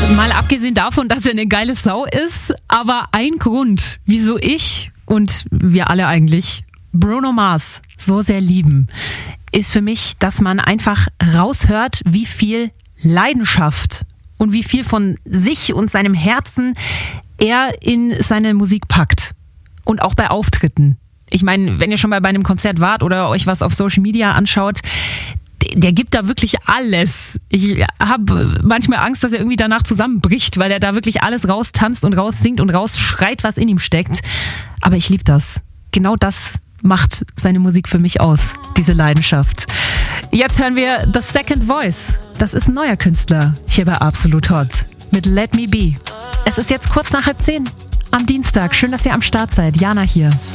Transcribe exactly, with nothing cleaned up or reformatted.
Mal abgesehen davon, dass er eine geile Sau ist, aber ein Grund, wieso ich und wir alle eigentlich Bruno Mars so sehr lieben, ist für mich, dass man einfach raushört, wie viel Leidenschaft und wie viel von sich und seinem Herzen er in seine Musik packt. Und auch bei Auftritten. Ich meine, wenn ihr schon mal bei einem Konzert wart oder euch was auf Social Media anschaut, der gibt da wirklich alles. Ich habe manchmal Angst, dass er irgendwie danach zusammenbricht, weil er da wirklich alles raustanzt und raussingt und rausschreit, was in ihm steckt. Aber ich liebe das. Genau das macht seine Musik für mich aus, diese Leidenschaft. Jetzt hören wir The Second Voice. Das ist ein neuer Künstler hier bei Absolut Hot mit Let Me Be. Es ist jetzt kurz nach halb zehn am Dienstag. Schön, dass ihr am Start seid. Jana hier.